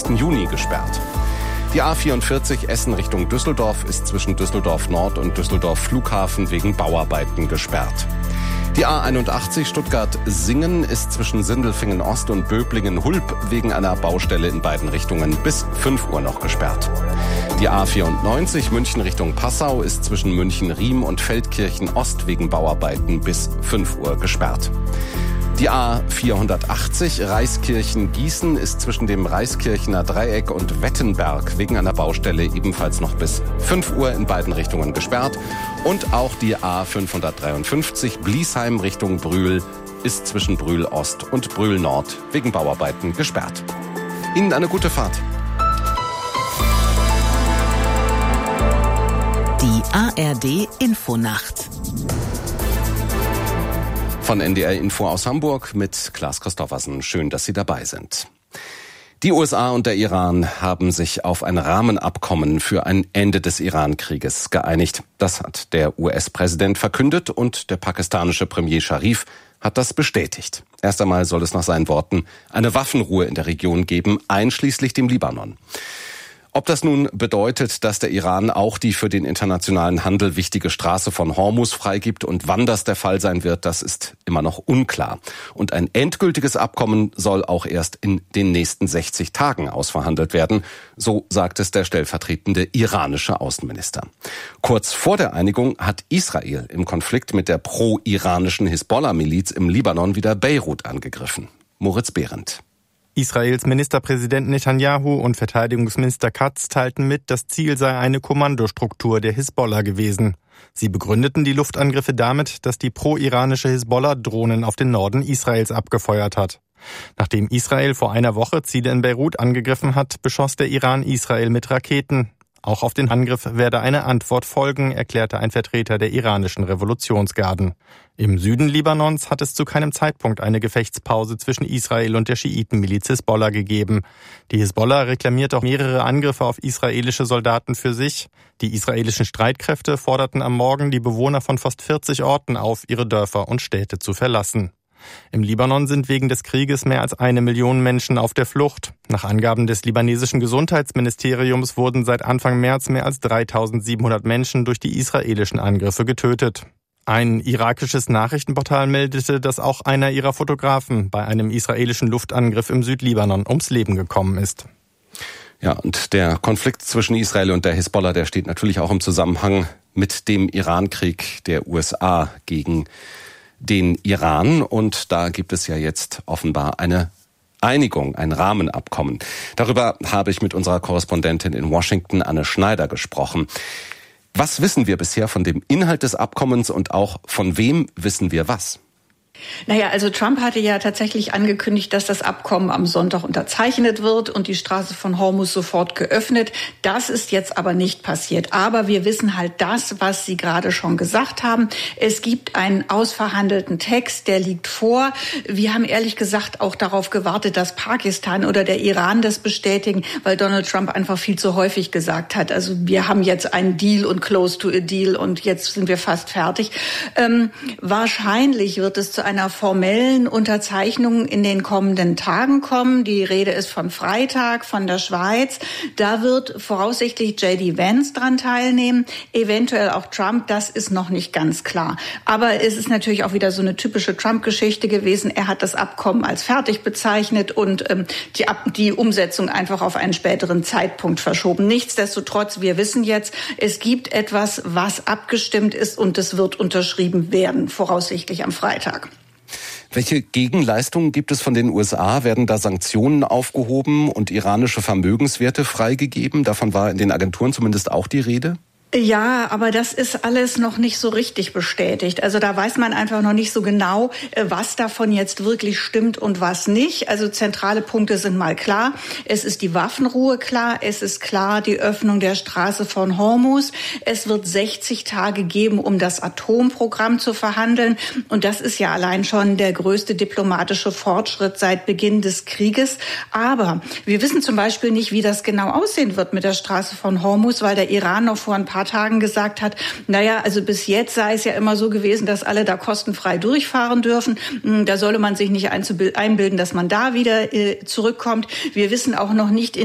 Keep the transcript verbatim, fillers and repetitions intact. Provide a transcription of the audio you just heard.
zwanzigsten Juni gesperrt. Die A vierundvierzig Essen Richtung Düsseldorf ist zwischen Düsseldorf Nord und Düsseldorf Flughafen wegen Bauarbeiten gesperrt. Die A einundachtzig Stuttgart-Singen ist zwischen Sindelfingen Ost und Böblingen-Hulb wegen einer Baustelle in beiden Richtungen bis fünf Uhr noch gesperrt. Die A vierundneunzig München Richtung Passau ist zwischen München-Riem und Feldkirchen Ost wegen Bauarbeiten bis fünf Uhr gesperrt. Die A vierhundertachtzig Reiskirchen-Gießen ist zwischen dem Reiskirchener Dreieck und Wettenberg wegen einer Baustelle ebenfalls noch bis fünf Uhr in beiden Richtungen gesperrt. Und auch die A fünfhundertdreiundfünfzig Bliesheim Richtung Brühl ist zwischen Brühl Ost und Brühl Nord wegen Bauarbeiten gesperrt. Ihnen eine gute Fahrt. Die A R D Infonacht. Von N D R Info aus Hamburg mit Klaas Christoffersen. Schön, dass Sie dabei sind. Die U S A und der Iran haben sich auf ein Rahmenabkommen für ein Ende des Iran-Krieges geeinigt. Das hat der U S-Präsident verkündet und der pakistanische Premier Scharif hat das bestätigt. Erst einmal soll es nach seinen Worten eine Waffenruhe in der Region geben, einschließlich dem Libanon. Ob das nun bedeutet, dass der Iran auch die für den internationalen Handel wichtige Straße von Hormuz freigibt und wann das der Fall sein wird, das ist immer noch unklar. Und ein endgültiges Abkommen soll auch erst in den nächsten sechzig Tagen ausverhandelt werden, so sagt es der stellvertretende iranische Außenminister. Kurz vor der Einigung hat Israel im Konflikt mit der pro-iranischen Hisbollah-Miliz im Libanon wieder Beirut angegriffen. Moritz Behrendt. Israels Ministerpräsident Netanyahu und Verteidigungsminister Katz teilten mit, das Ziel sei eine Kommandostruktur der Hisbollah gewesen. Sie begründeten die Luftangriffe damit, dass die pro-iranische Hisbollah Drohnen auf den Norden Israels abgefeuert hat. Nachdem Israel vor einer Woche Ziele in Beirut angegriffen hat, beschoss der Iran Israel mit Raketen. Auch auf den Angriff werde eine Antwort folgen, erklärte ein Vertreter der iranischen Revolutionsgarden. Im Süden Libanons hat es zu keinem Zeitpunkt eine Gefechtspause zwischen Israel und der Schiitenmiliz Hisbollah gegeben. Die Hisbollah reklamiert auch mehrere Angriffe auf israelische Soldaten für sich. Die israelischen Streitkräfte forderten am Morgen die Bewohner von fast vierzig Orten auf, ihre Dörfer und Städte zu verlassen. Im Libanon sind wegen des Krieges mehr als eine Million Menschen auf der Flucht. Nach Angaben des libanesischen Gesundheitsministeriums wurden seit Anfang März mehr als dreitausendsiebenhundert Menschen durch die israelischen Angriffe getötet. Ein irakisches Nachrichtenportal meldete, dass auch einer ihrer Fotografen bei einem israelischen Luftangriff im Südlibanon ums Leben gekommen ist. Ja, und der Konflikt zwischen Israel und der Hisbollah, der steht natürlich auch im Zusammenhang mit dem Irankrieg der U S A gegen den Iran. Und da gibt es ja jetzt offenbar eine Einigung, ein Rahmenabkommen. Darüber habe ich mit unserer Korrespondentin in Washington, Anne Schneider, gesprochen. Was wissen wir bisher von dem Inhalt des Abkommens und auch von wem wissen wir was? Naja, also Trump hatte ja tatsächlich angekündigt, dass das Abkommen am Sonntag unterzeichnet wird und die Straße von Hormuz sofort geöffnet. Das ist jetzt aber nicht passiert. Aber wir wissen halt das, was Sie gerade schon gesagt haben. Es gibt einen ausverhandelten Text, der liegt vor. Wir haben ehrlich gesagt auch darauf gewartet, dass Pakistan oder der Iran das bestätigen, weil Donald Trump einfach viel zu häufig gesagt hat. Also wir haben jetzt einen Deal und close to a deal und jetzt sind wir fast fertig. Ähm, wahrscheinlich wird es zu einer formellen Unterzeichnung in den kommenden Tagen kommen. Die Rede ist von Freitag, von der Schweiz. Da wird voraussichtlich J D Vance dran teilnehmen, eventuell auch Trump, das ist noch nicht ganz klar. Aber es ist natürlich auch wieder so eine typische Trump-Geschichte gewesen. Er hat das Abkommen als fertig bezeichnet und ähm, die, die Umsetzung einfach auf einen späteren Zeitpunkt verschoben. Nichtsdestotrotz, wir wissen jetzt, es gibt etwas, was abgestimmt ist und es wird unterschrieben werden, voraussichtlich am Freitag. Welche Gegenleistungen gibt es von den U S A? Werden da Sanktionen aufgehoben und iranische Vermögenswerte freigegeben? Davon war in den Agenturen zumindest auch die Rede. Ja, aber das ist alles noch nicht so richtig bestätigt. Also da weiß man einfach noch nicht so genau, was davon jetzt wirklich stimmt und was nicht. Also zentrale Punkte sind mal klar. Es ist die Waffenruhe klar. Es ist klar die Öffnung der Straße von Hormuz. Es wird sechzig Tage geben, um das Atomprogramm zu verhandeln. Und das ist ja allein schon der größte diplomatische Fortschritt seit Beginn des Krieges. Aber wir wissen zum Beispiel nicht, wie das genau aussehen wird mit der Straße von Hormuz, weil der Iran noch vor ein paar Tagen gesagt hat, naja, also bis jetzt sei es ja immer so gewesen, dass alle da kostenfrei durchfahren dürfen. Da solle man sich nicht einbilden, dass man da wieder zurückkommt. Wir wissen auch noch nicht,